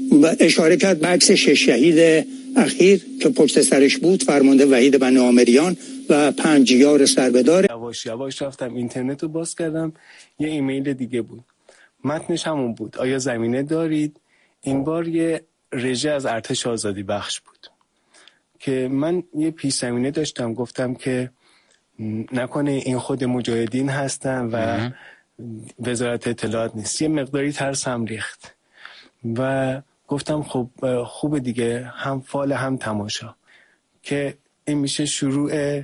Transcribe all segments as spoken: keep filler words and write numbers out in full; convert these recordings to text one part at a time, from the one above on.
اشاره کرد به عکس شش شهید اخیر که پشت سرش بود، فرمانده وحید بن عامریان و پنج یار سربدار. یواش یواش رفتم اینترنت رو باز کردم، یه ایمیل دیگه بود، متنش همون بود: آیا زمینه دارید؟ این بار یه رژه از ارتش آزادی بخش بود که من یه پیش زمینه داشتم، گفتم که نکنه این خود مجاهدین هستن و وزارت اطلاعات نیست. یه مقداری ترسم ریخت و گفتم خب خوب دیگه، هم فال هم تماشا، که این میشه شروع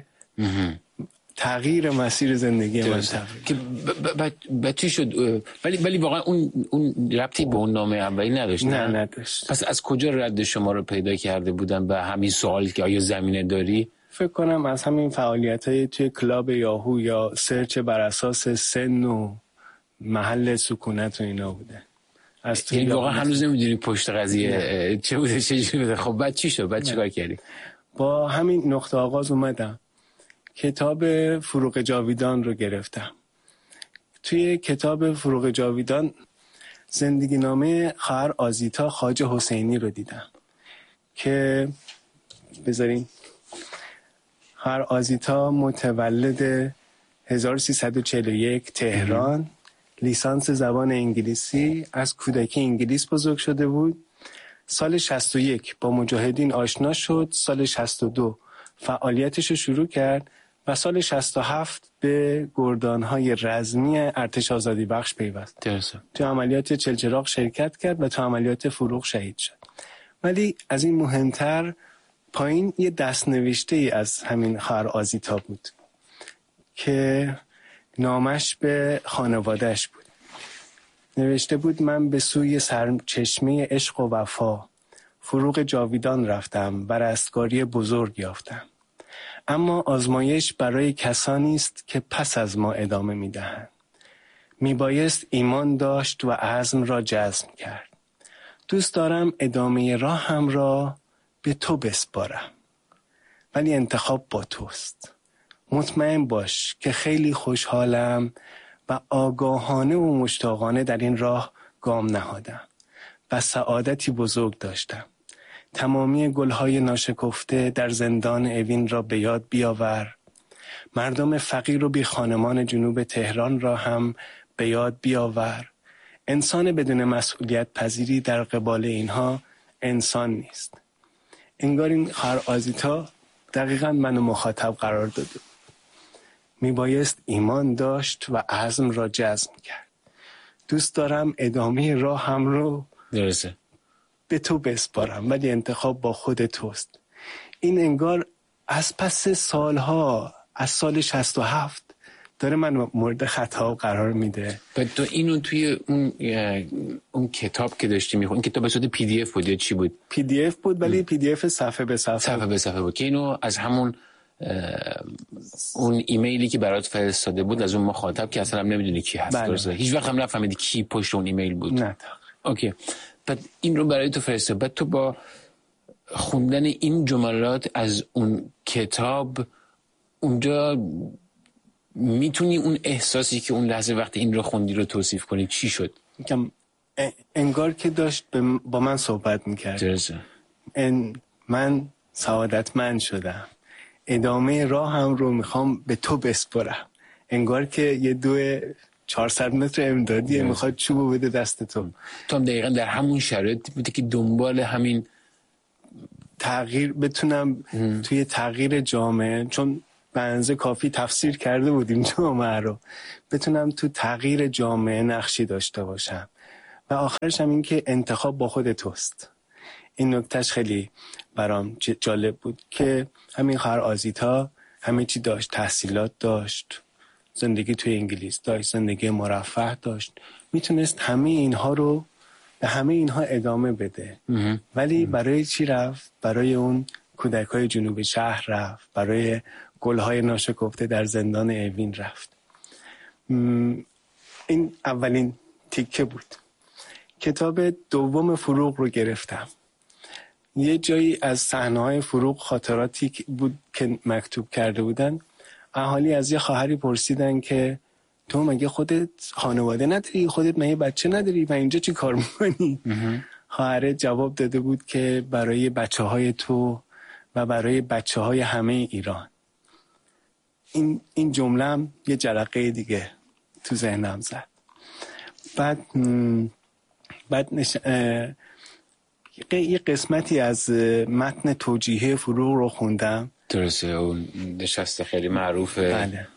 تغییر مسیر زندگی من. که بعد چی شد؟ ولی ولی واقعا اون اون ربطی به اون نامه اولی نداشت. نه نداشت. پس از کجا رد شما رو پیدا کرده بودن به همین سوال که آیا زمینه داری؟ فکر کنم از همین فعالیت‌های توی کلاب یاهو یا سرچ بر اساس سن و محل سکونت و اینا بوده. از یعنی واقعا هنوز نمیدونی پشت قضیه چه بوده چه جوری بوده. خب بعد چی شد؟ بعد چیکار کردی؟ با همین نقطه آغاز اومدم کتاب فروغ جاویدان رو گرفتم. توی کتاب فروغ جاویدان زندگی نامه خواهر آزیتا خواجه حسینی رو دیدم که بذارین خواهر آزیتا متولد هزار و سیصد و چهل و یک تهران، لیسانس زبان انگلیسی، از کودکی انگلیس بزرگ شده بود. سال شصت و یک با مجاهدین آشنا شد، سال شصت و دو فعالیتش رو شروع کرد و سال شصت و هفت به گردانهای رزمی ارتش آزادی بخش پیوست. درسته. تو عملیات چلچراغ شرکت کرد و تو عملیات فروغ شهید شد. ولی از این مهمتر پایین یه دستنوشته ای از همین خواهر آزیتا بود که نامش به خانوادهش بود. نوشته بود: من به سوی سرچشمه عشق و وفا فروغ جاویدان رفتم و رستگاری بزرگ یافتم، اما آزمایش برای کسانی است که پس از ما ادامه میدهند. میبایست ایمان داشت و عزم را جزم کرد. دوست دارم ادامه راهم را به تو بسپارم، ولی انتخاب با توست. مطمئن باش که خیلی خوشحالم و آگاهانه و مشتاقانه در این راه گام نهادم و سعادتی بزرگ داشتم. تمامی گلهای ناشکفته در زندان اوین را به یاد بیاور، مردم فقیر و بی خانمان جنوب تهران را هم به یاد بیاور. انسان بدون مسئولیت پذیری در قبال اینها انسان نیست. انگار این خواهر آزیتا دقیقاً منو مخاطب قرار داده. میبایست ایمان داشت و عزم را جزم کرد. دوست دارم ادامه راه هم رو درسته به تو بسپارم، ولی انتخاب با خود توست. این انگار از پس سالها، از سال شصت و هفت داره من مورد خطاب قرار میده. و تو اینو توی اون اون کتاب که داشتی میخوند، این کتاب به صورت پی دی اف بود یا چی بود؟ پی دی اف بود، ولی پی دی اف صفحه به صفحه صفحه به صفحه بود که اینو از همون اون ایمیلی که برات فرستاده بود از اون مخاطب که اصلا هم نمیدونی کی هست. بله. درسته؟ هیچ وقت هم نفهمیدی کی پشت اون ایمیل بود؟ نه. اوکی. بعد این رو برای تو فرستاد. بعد تو با خوندن این جملات از اون کتاب اونجا میتونی اون احساسی که اون لحظه وقتی این رو خوندی رو توصیف کنی؟ چی شد؟ میگم انگار که داشت با من صحبت میکرد. درسته. من سعادتمند شدم، ادامه راه هم رو میخوام به تو بسپرم. انگار که یه دو چهارصد متر امدادیه میخواد چوبو بده دست تو. تو هم دقیقا در همون شرایط بودی که دنبال همین تغییر بتونم ام. توی تغییر جامعه، چون به اندازه کافی تفسیر کرده بودیم جامعه رو، بتونم تو تغییر جامعه نقشی داشته باشم. و آخرش هم این که انتخاب با خود توست. این نکتهش خیلی برام جالب بود که همین خواهر آزیتا همه چی داشت، تحصیلات داشت، زندگی توی انگلیس داشت، زندگی مرفه داشت، میتونست همه اینها رو به همه اینها ادامه بده. ام. ولی ام. برای چی رفت؟ برای اون کودکای جنوب شهر رفت، برای گلهای ناشکفته در زندان اوین رفت. این اولین تیکه بود. کتاب دوم فروغ رو گرفتم. یه جایی از صحنه‌های فروغ خاطراتی بود که مکتوب کرده بودن. اهالی از یه خواهری پرسیدن که تو مگه خودت خانواده نداری؟ خودت مگه بچه نداری؟ و اینجا چی کار میکنی؟ خواهر جواب داده بود که برای بچه های تو و برای بچه های همه ایران. این این جمله هم یه جرقه دیگه تو ذهنم زد. بعد بعد نش... یه قسمتی از متن توجیه فروغ رو خوندم. درسته، اون نشست خیلی معروفه. بله.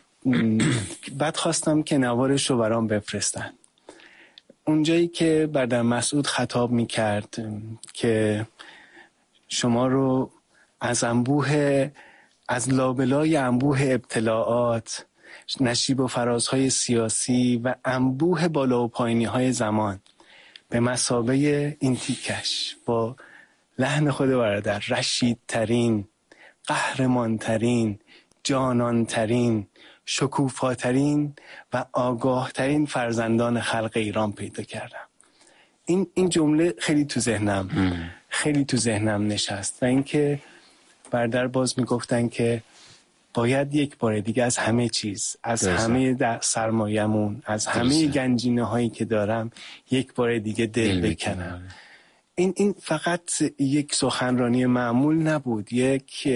بعد خواستم که نوارش رو برام بفرستن. اونجایی که برادر مسعود خطاب میکرد که شما رو از انبوه از لابلای انبوه ابتلاعات، نشیب و فرازهای سیاسی و انبوه بالا و پایینی های زمان به مثابه این تیکش با لحن خود برادر رشیدترین، قهرمانترین، جانانترین، شکوفاترین و آگاهترین فرزندان خلق ایران پیدا کردم. این این جمله خیلی تو ذهنم ام. خیلی تو ذهنم نشست و اینکه برادر باز میگفتن که باید یک بار دیگه از همه چیز، از درسته. همه سرمایه‌مون، از درسته. همه گنجینه هایی که دارم یک بار دیگه دل, دل بکنم. این این فقط یک سخنرانی معمول نبود، یک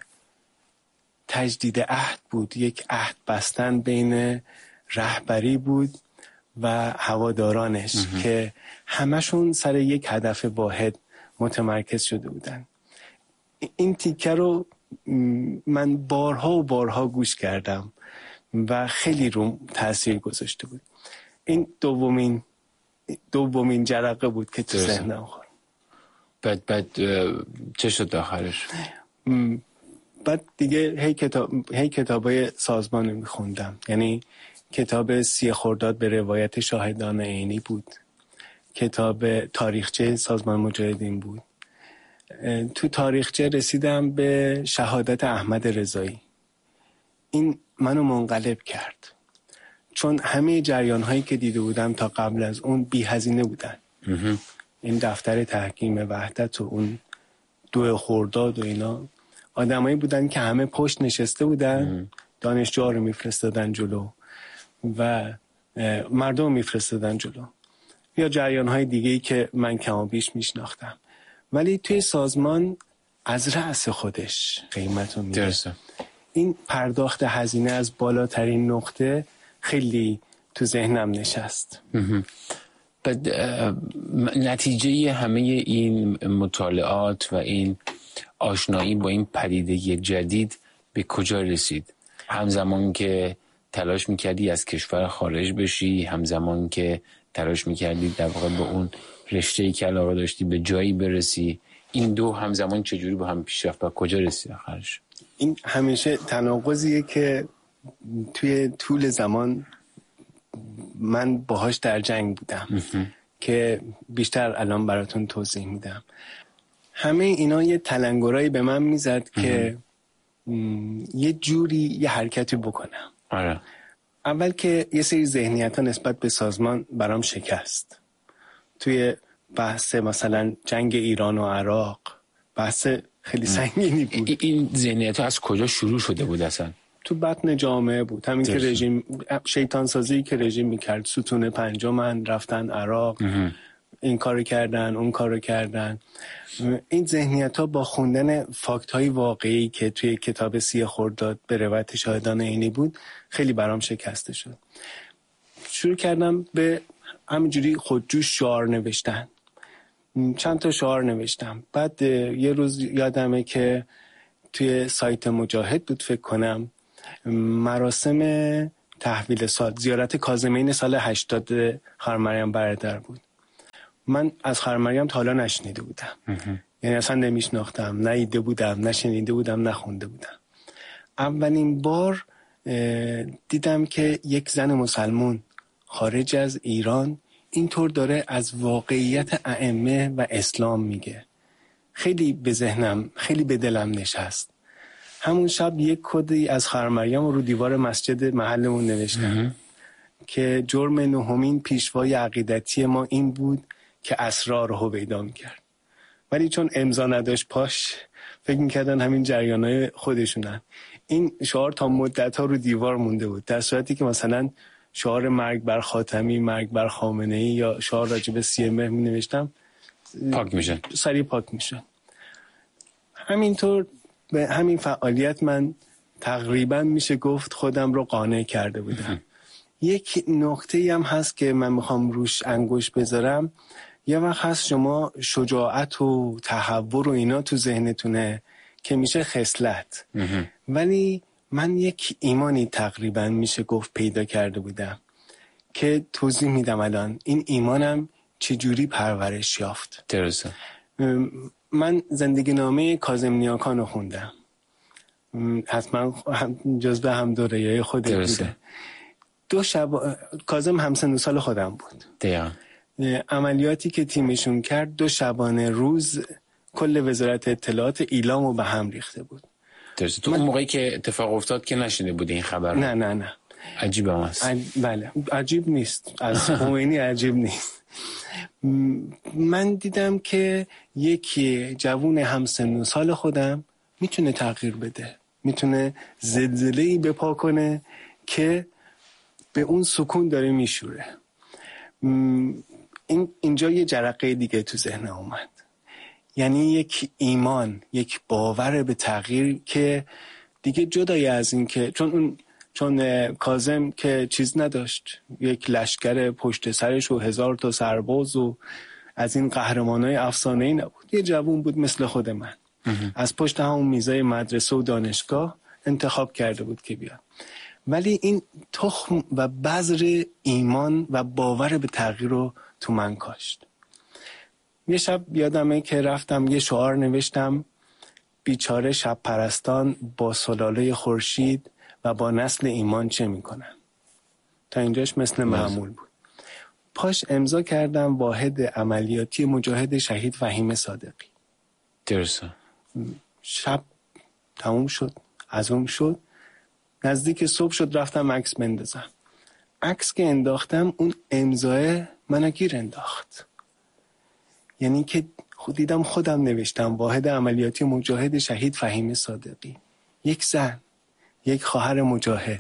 تجدید عهد بود، یک عهد بستن بین رهبری بود و هوادارانش امه. که همشون سر یک هدف واحد متمرکز شده بودن. این تیکه رو من بارها و بارها گوش کردم و خیلی روم تأثیر گذاشته بود. این دومین دومین جرقه بود که تو ذهنم خورد. بعد بعد چه شد آخرش؟ بعد دیگه هی کتاب هی کتابای سازمان رو میخوندم. یعنی کتاب سی خرداد به روایت شاهدان عینی بود، کتاب تاریخچه سازمان مجاهدین بود. تو تاریخچه رسیدم به شهادت احمد رضایی. این منو منقلب کرد، چون همه جریان هایی که دیده بودم تا قبل از اون بی هزینه بودن. این دفتر تحکیم وحدت و اون دو خرداد و اینا آدمایی بودن که همه پشت نشسته بودن، دانشجوها رو میفرستادن جلو و مردم میفرستادن جلو، یا جریان های دیگه‌ای که من کم و بیش میشناختم. ولی توی سازمان از رأس خودش قیمت رو میده. این پرداخت هزینه از بالاترین نقطه خیلی تو ذهنم نشست. بعد نتیجه همه این مطالعات و این آشنایی با این پدیده جدید به کجا رسید؟ همزمان که تلاش میکردی از کشور خارج بشی، همزمان که تلاش میکردی در واقع به اون رشته‌ای که علاقه داشتی به جایی برسی، این دو همزمان چجوری با هم پیش رفت و کجا رسید آخرش؟ این همیشه تناقضیه که توی طول زمان من باهاش در جنگ بودم که بیشتر الان براتون توضیح میدم. همه اینا یه تلنگرایی به من میزد که یه جوری یه حرکتی بکنم. آره. اول که یه سری ذهنیت‌ها نسبت به سازمان برام شکست. توی بحث مثلا جنگ ایران و عراق بحث خیلی سنگینی بود. این ذهنیت‌ها از کجا شروع شده بود اصلا؟ تو بطن جامعه بود. همین که رژیم شیطان سازی که رژیم میکرد، ستون پنجم رفتن عراق، این کارو کردن اون کارو کردن. این ذهنیت‌ها با خوندن فاکت‌های واقعی که توی کتاب سی خرداد به روایت شاهدان عینی بود خیلی برام شکسته شد. شروع کردم به همینجوری خودجوش شعار نوشتن. چند تا شعار نوشتم. بعد یه روز یادمه که توی سایت مجاهد بود فکر کنم، مراسم تحویل سال، زیارت کاظمین سال هشتاد خواهر مریم برادر بود. من از خواهر مریم تا حالا نشنیده بودم. یعنی اصلا نمیشناختم، ندیده بودم، نشنیده بودم، نخونده بودم. اولین بار دیدم که یک زن مسلمون خارج از ایران اینطور داره از واقعیت ائمه و اسلام میگه. خیلی به ذهنم، خیلی به دلم نشست. همون شب یک کدی از خواهر مریم رو دیوار مسجد محلمون نوشتم که جرم نهمین پیشوای عقیدتی ما این بود که اسرار رو پیدا میکرد. ولی چون امضا نداشت پاش، فکر میکردن همین جریانای خودشونن. این شعار تا مدت ها رو دیوار مونده بود، در صورتی که مثلا شعار مرگ بر خاتمی، مرگ بر خامنه‌ای یا شعار راجب سی مهر می نوشتم پاک میشن، سریع پاک میشن. همینطور به همین فعالیت من تقریبا میشه گفت خودم رو قانع کرده بودم. یک نکته هم هست که من میخوام روش انگوش بذارم. یه وقت هست شما شجاعت و تحور و اینا تو ذهنتونه که میشه خصلت، ولی من یک ایمانی تقریبا میشه گفت پیدا کرده بودم که توضیح میدم الان این ایمانم چجوری پرورش یافت. درسته. من زندگی نامه کاظم نیاکان رو خوندم، حتما جزو هم دوره‌ای خودت بوده. دو شب کاظم همسن و سال خودم بود. دقیقا. عملیاتی که تیمشون کرد دو شبانه روز کل وزارت اطلاعات ایلامو به هم ریخته بود. درسته. تو من... اون موقعی که اتفاق افتاد که نشنیده بودی این خبر؟ نه نه نه. عجیب هم هست. عج... بله عجیب نیست، از خمینی عجیب نیست. من دیدم که یکی جوون همسن و سال خودم میتونه تغییر بده، میتونه زلزله‌ای بپا کنه که به اون سکون داره میشوره. این اینجا یه جرقه دیگه تو ذهن اومد، یعنی یک ایمان، یک باور به تغییر که دیگه جدای از این که چون اون چون کاظم که چیز نداشت، یک لشکر پشت سرش و هزار تا سرباز و از این قهرمانای افسانه‌ای نبود، یه جوون بود مثل خود من. از پشت همون میزای مدرسه و دانشگاه انتخاب کرده بود که بیاد، ولی این تخم و بذر ایمان و باور به تغییر رو تو من کاشت. یه شب یادمه که رفتم یه شعار نوشتم: بیچاره شب پرستان با سلاله خورشید و با نسل ایمان چه میکنن. تا اینجاش مثل معمول بود. پاش امضا کردم واحد عملیاتی مجاهد شهید فهیم صادقی. درسته. شب تموم شد، عزم شد، نزدیک صبح شد رفتم عکس بندازم. عکس که انداختم اون امضای منو گیر انداخت، یعنی که خود دیدم خودم نوشتم واحد عملیاتی مجاهد شهید فهیم صادقی، یک زن، یک خواهر مجاهد.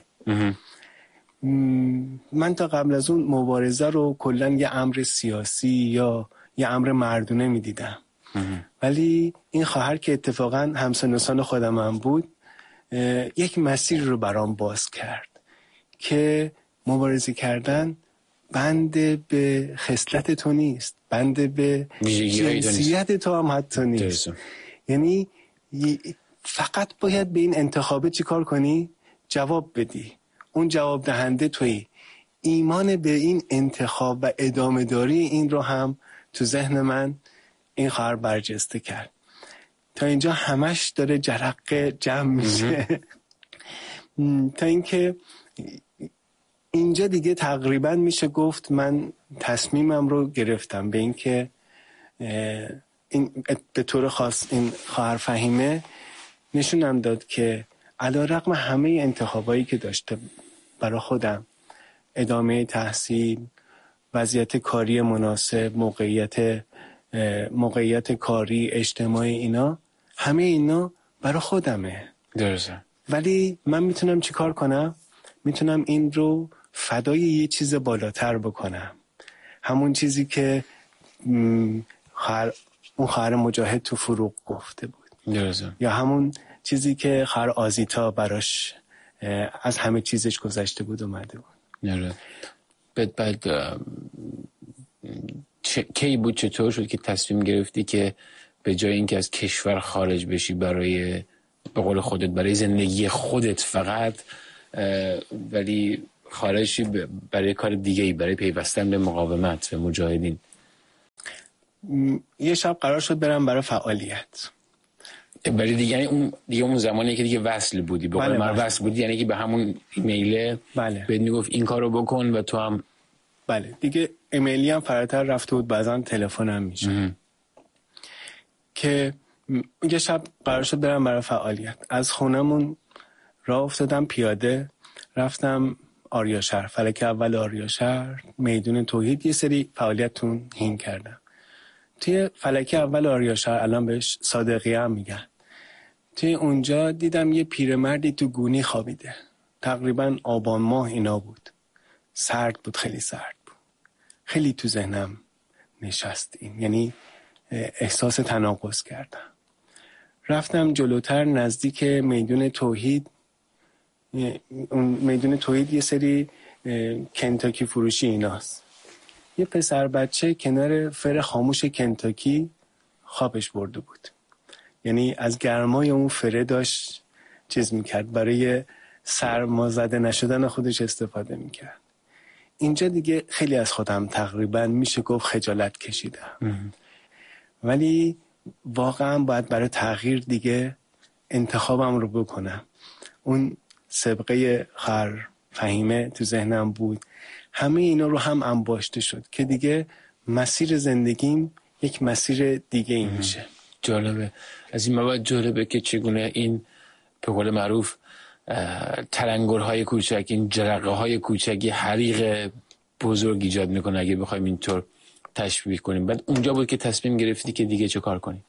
من تا قبل از اون مبارزه رو کلن یه امر سیاسی یا یه امر مردونه می دیدم، ولی این خواهر که اتفاقا همسن و سال خودم هم بود یک مسیر رو برام باز کرد که مبارزه کردن بند به خصلت تو نیست، بند به جنسیت تو هم حتی نیست. یعنی فقط باید به این انتخابه چی کار کنی؟ جواب بدی. اون جواب دهنده تویی. ایمان به این انتخاب و ادامه داری این رو هم تو ذهن من این خواهر برجسته کرد. تا اینجا همش داره جرقه جمع میشه. تا اینکه اینجا دیگه تقریبا میشه گفت من تصمیمم رو گرفتم به اینکه این به طور خاص این خواهر فهیمه نشونم داد که علیرغم همه انتخابایی که داشته برای خودم، ادامه تحصیل، وضعیت کاری مناسب، موقعیت موقعیت کاری اجتماعی، اینا همه اینا برای خودمه. درسته. ولی من میتونم چی کار کنم؟ میتونم این رو فدای یه چیز بالاتر بکنم، همون چیزی که خواهر اون خواهر مجاهد تو فروغ گفته بود. درسته. یا همون چیزی که خواهر آزیتا براش از همه چیزش گذشته بود اومده بود. درسته. بعد بعد چه... کی بود، چطور شد که تصمیم گرفتی که به جای اینکه از کشور خارج بشی برای به قول خودت برای زندگی خودت فقط، ولی خارجی برای کار دیگه‌ای، برای پیوستن به مقاومت و مجاهدین؟ یه شب قرار شد برم برای فعالیت. برای دیگه یعنی اون دیگه اون زمانی که دیگه وصل بودی، به قول من وصل بودی، یعنی که به همون ایمیله بله. بهت میگفت این کارو بکن و تو هم بله دیگه ایمیلی هم فراتر رفته بود، بعضا تلفنم میشه که یه شب قرار شد برم برای فعالیت. از خونمون راه افتادم پیاده، رفتم آریاشهر، فلک اول آریاشهر، میدون توحید، یه سری فعالیتون هین کردم. توی فلک اول آریاشهر، الان بهش صادقیه هم میگن، توی اونجا دیدم یه پیرمردی تو گونی خوابیده. تقریبا آبان ماه اینا بود، سرد بود، خیلی سرد بود. خیلی تو ذهنم نشست این، یعنی احساس تناقض کردم. رفتم جلوتر نزدیک میدون توحید. اون میدون توحید یه سری کنتاکی فروشی ایناست. یه پسر بچه کنار فر خاموش کنتاکی خوابش برده بود. یعنی از گرمای اون فره داشت چیز میکرد، برای سرما زده نشدن خودش استفاده میکرد. اینجا دیگه خیلی از خودم تقریبا میشه گفت خجالت کشیدم. ولی واقعا باید برای تغییر دیگه انتخابم رو بکنم. اون سابقه خر فهیمه تو ذهنم بود، همه اینا رو هم انباشته شد که دیگه مسیر زندگیم یک مسیر دیگه ای میشه. جالبه. از این مواد جالبه که چگونه این به قول معروف تلنگرهای کوچک، این جرقه های کوچکی حریق بزرگ ایجاد میکنه اگه بخوایم اینطور تشبیه کنیم. بعد اونجا بود که تصمیم گرفتی که دیگه چه کار کنی؟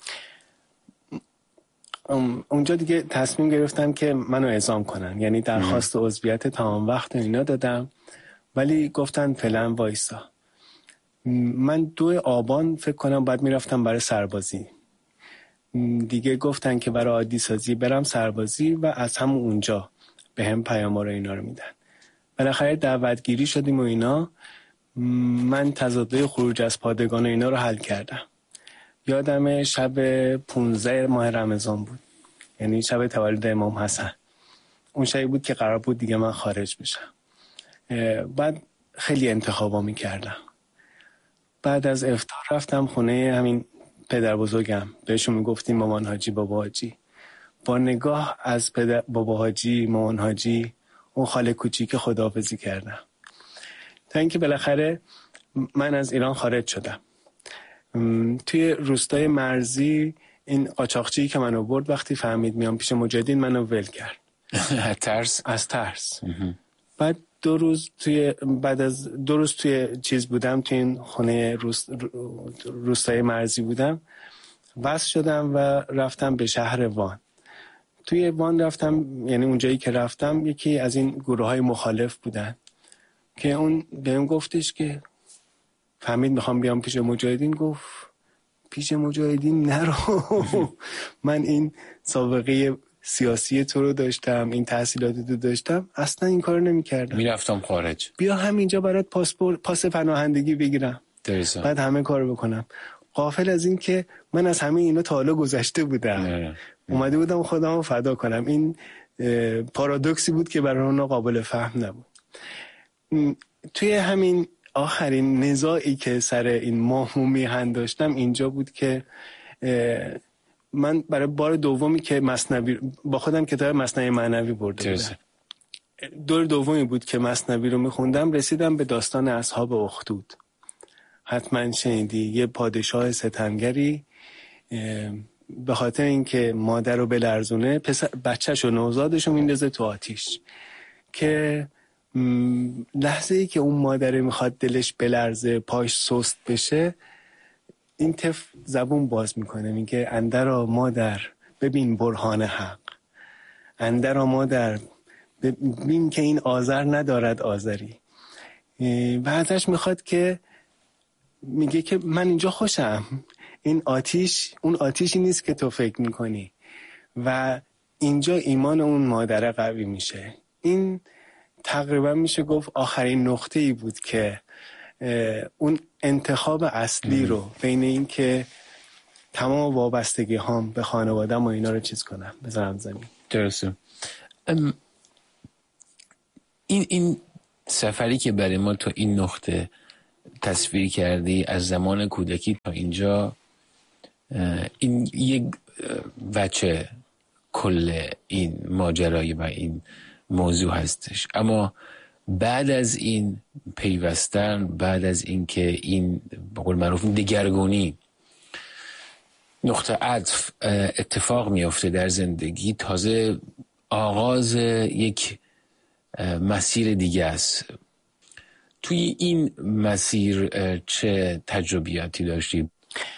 اونجا دیگه تصمیم گرفتم که منو اعزام کنن، یعنی درخواست عضویت تمام وقت و اینا دادم، ولی گفتن فعلا وایسا. من دو آبان فکر کنم بعد میرفتم برای سربازی. دیگه گفتن که برای عادی سازی برم سربازی و از همون اونجا به هم پیام رو اینا رو میدن. بالاخره دعوتگیری شدیم و اینا. من تضاده خروج از پادگان و اینا رو حل کردم. یادم شب پونزده ماه رمضان بود، یعنی شب تولد امام حسن. اون شبی بود که قرار بود دیگه من خارج بشم. بعد خیلی انتخابا میکردم. بعد از افطار رفتم خونه همین پدر بزرگم، بهشون میگفتیم مامان حاجی بابا حاجی. با نگاه از پدر بابا حاجی مامان حاجی اون خاله کوچیک خداحافظی کردم، تا اینکه بالاخره من از ایران خارج شدم. توی روستای مرزی این قاچاقچی که منو برد وقتی فهمید میام پیش مجاهدین منو ول کرد. ترس؟ از ترس. بعد دو روز توی بعد از دو روز توی چیز بودم، توی این خونه روست... روستای مرزی بودم، وصل شدم و رفتم به شهر وان. توی وان رفتم، یعنی اونجایی که رفتم یکی از این گروه های مخالف بودن که اون بهم گفتش که فهمید میخوام بیام پیش مجاهدین، گفت پیش مجاهدین نرو. من این سابقه سیاسی تو رو داشتم، این تحصیلات تو داشتم، اصلا این کارو نمی‌کردم. میرفتم خارج. بیا همینجا برات پاسپورت پاس پناهندگی بگیرم. درسته. بعد همه کارو بکنم. غافل از این که من از همه اینا تا حالا گذشته بودم. نه نه. اومده بودم خودمو فدا کنم. این پارادوکسی بود که برای اونا قابل فهم نبود. توی همین آخرین نزاعی که سر این ماه و میهن داشتم اینجا بود که من برای بار دومی که مثنوی با خودم کتاب مثنوی معنوی برده بودم. دور دومی بود که مثنوی رو میخوندم، رسیدم به داستان اصحاب اخدود. حتما شنیدی. یه پادشاه ستمگری به خاطر اینکه مادر رو بلرزونه پسر بچه‌ش و نوزادش رو میندازه تو آتیش، که لحظه ای که اون مادره میخواد دلش بلرزه پاش سست بشه، این طفل زبون باز میکنه، میگه اندرا مادر ببین برهان حق، اندرا مادر ببین که این آذر ندارد آذری. و ازش میخواد که میگه که من اینجا خوشم، این آتیش اون آتیشی نیست که تو فکر میکنی. و اینجا ایمان اون مادره قوی میشه. این تقریبا میشه گفت آخرین نقطه ای بود که اون انتخاب اصلی رو بین این که تمام وابستگی هام به خانوادم و اینا رو چیز کنم بذارم زمین. درسته. این این سفری که برای ما تا این نقطه تصویر کردی از زمان کودکی تا اینجا، این یک وجه کل این ماجرای و این موضوع هستش. اما بعد از این پیوستن، بعد از این که این به قول معروف دگرگونی نقطه عطف اتفاق میفته در زندگی، تازه آغاز یک مسیر دیگه است. توی این مسیر چه تجربیاتی داشتی؟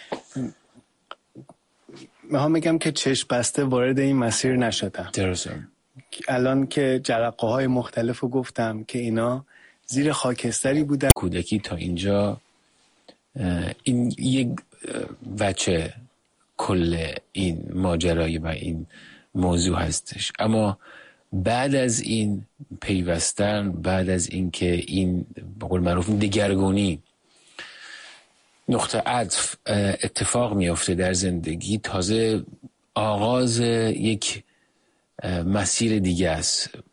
میخوام بگم که چشم بسته وارد این مسیر نشدم. درسته. الان که جرقه های مختلف رو گفتم که اینا زیر خاکستری بودن. کودکی تا اینجا این یک وجه کل این ماجرای و این موضوع هستش. اما بعد از این پیوستن، بعد از این که این به قول معروف دگرگونی نقطه عطف اتفاق میفته در زندگی، تازه آغاز یک مسیر دیگه است.